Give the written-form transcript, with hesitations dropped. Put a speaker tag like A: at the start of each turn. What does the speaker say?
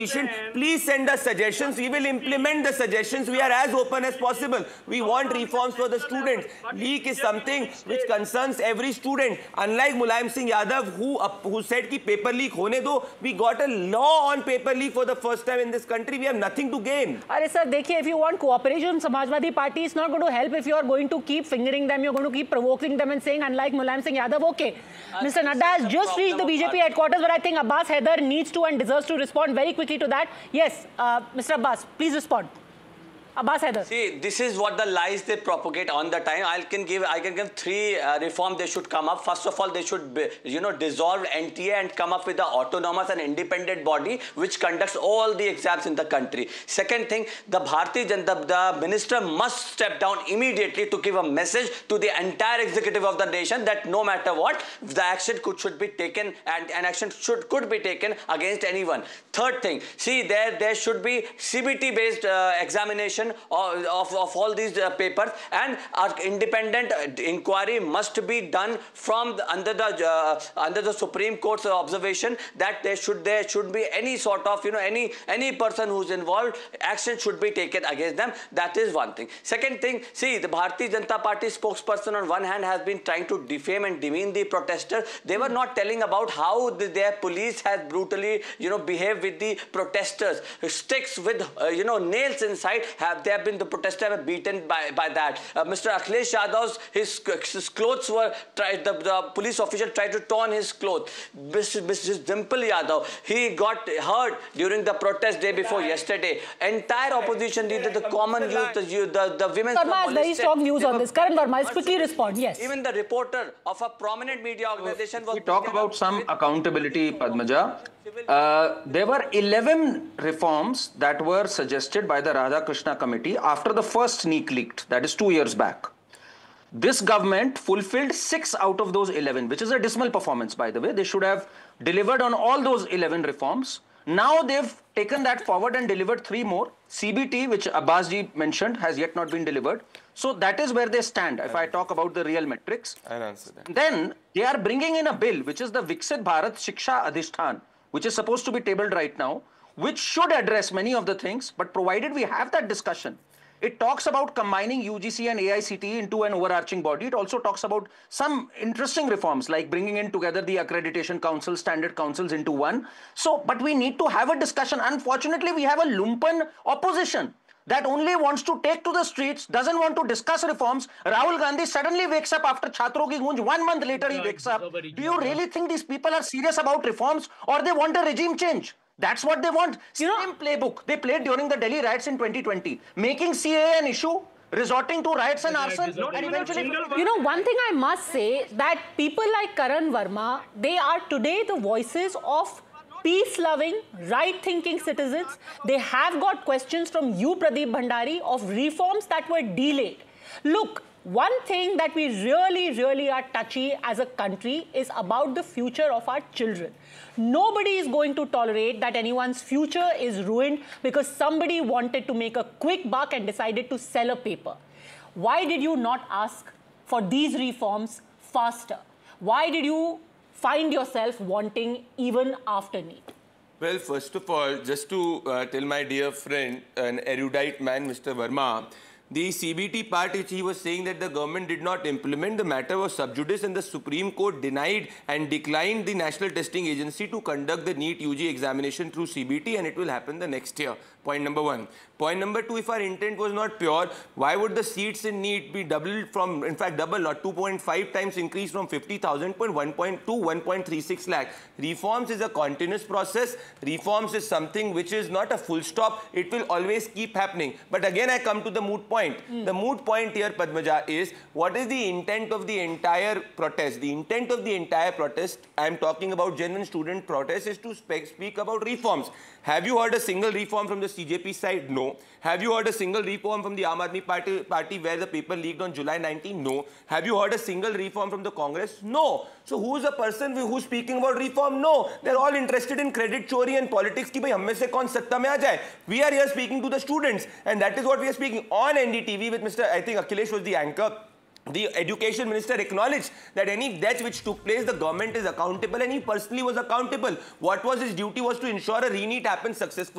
A: Please send us suggestions. We will implement the suggestions. We are as open as possible. We want reforms for the students. Leak is something which concerns every student. Unlike Mulayam Singh Yadav, who said कि paper leak होने दो, we got a law on paper leak for the first time in this country. We have nothing to gain.
B: अरे sir देखिए, if you want cooperation, Samajwadi Party is not going to help if you are going to keep fingering them. You're going to keep provoking them and saying, unlike Mulayam Singh Yadav, okay, Mr. Nadda has just reached the BJP headquarters, but I think Abbas Haider needs to and deserves to respond very quickly to that. Yes, Mr. Abbas, please respond. Abbas Haider.
C: See, this is what the lies they propagate on the time. I can give three reforms they should come up. First of all, they should dissolve NTA and come up with an autonomous and independent body which conducts all the exams in the country. Second thing, the minister must step down immediately to give a message to the entire executive of the nation that no matter what, the action should be taken and action could be taken against anyone. Third thing, see, there should be CBT based examination of all these papers, and our independent inquiry must be done from under the Supreme Court's observation that there should be any sort of any person who's involved, action should be taken against them. That is one thing. Second thing, see, the Bharatiya Janata Party spokesperson on one hand has been trying to defame and demean the protesters. They were not telling about how their police has brutally behaved with the protesters. Sticks with nails inside the protesters have been beaten by that. Mr. Akhilesh Yadav's his clothes were tried. The police official tried to torn his clothes. Mrs. Dimple Yadav, he got hurt during the protest day before yesterday. Entire opposition leader, the common youth, the women.
B: Verma has very strong views on this. Karan Verma, quickly respond. Yes.
C: Even the reporter of a prominent media organization was.
D: We talk about some accountability, Padmaja. There were 11 reforms that were suggested by the Radhakrishna Committee after the first sneak leaked, that is 2 years back. This government fulfilled 6 out of those 11, which is a dismal performance, by the way. They should have delivered on all those 11 reforms. Now they've taken that forward and delivered 3 more. CBT, which Abbasji mentioned, has yet not been delivered. So that is where they stand, if I talk about the real metrics.
A: I'll answer that.
D: Then they are bringing in a bill, which is the Viksit Bharat Shiksha Adhishtan, which is supposed to be tabled right now, which should address many of the things, but provided we have that discussion. It talks about combining UGC and AICTE into an overarching body. It also talks about some interesting reforms like bringing in together the accreditation council, standard councils into one. So, but we need to have a discussion. Unfortunately, we have a lumpen opposition that only wants to take to the streets, doesn't want to discuss reforms. Rahul Gandhi suddenly wakes up after Chhatro Ki Gunj. 1 month later, he wakes up. Do you really think these people are serious about reforms, or they want a regime change? That's what they want. Same playbook they played during the Delhi riots in 2020, making CAA an issue, resorting to riots and arson, and eventually...
B: One thing I must say, that people like Karan Verma, they are today the voices of peace-loving, right-thinking citizens. They have got questions from you, Pradeep Bhandari, of reforms that were delayed. Look, one thing that we really are touchy as a country is about the future of our children. Nobody is going to tolerate that anyone's future is ruined because somebody wanted to make a quick buck and decided to sell a paper. Why did you not ask for these reforms faster? Why did you find yourself wanting even after NEET?
A: Well, first of all, just to tell my dear friend, an erudite man, Mr. Verma, the CBT part which he was saying that the government did not implement, the matter was sub judice and the Supreme Court denied and declined the National Testing Agency to conduct the NEET UG examination through CBT, and it will happen the next year. Point number 1. Point number 2, if our intent was not pure, why would the seats in NEET be doubled from, in fact double, not 2.5 times increase from 50,000 to 1.36 lakh. Reforms is a continuous process. Reforms is something which is not a full stop. It will always keep happening. But again, I come to the moot point. The moot point here, Padmaja, is what is the intent of the entire protest? The intent of the entire protest, I am talking about genuine student protest, is to speak about reforms. Have you heard a single reform from the CJP side? No. Have you heard a single reform from the Aam Aadmi Party where the paper leaked on July 19? No. Have you heard a single reform from the Congress? No. So who is the person who's speaking about reform? No. They're all interested in credit chori and politics ki bhai hum mein se kaun satta mein aa jaye. We are here speaking to the students, and that is what we are speaking on NDTV with Mr. I think Akhilesh was the anchor. the education minister acknowledged that any death which took place, the government is accountable, and he personally was accountable. What was his duty was to ensure a re-NEET happened successfully.